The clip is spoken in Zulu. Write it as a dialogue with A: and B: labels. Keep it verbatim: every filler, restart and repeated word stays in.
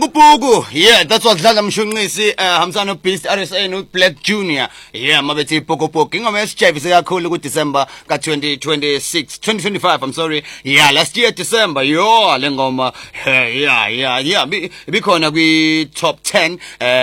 A: Puku. Yeah, that's what Dlala Mshunqisi uh Hamsano Beast R S A no Black Junior. Yeah, mabethi Puku Puku. Ingoma yesijayivise kakhulu ku December ka twenty twenty-six twenty twenty-five, I'm sorry. Yeah, last year December. Yo, le ngoma. Yeah, yeah, yeah. Bikhona kwi top ten uh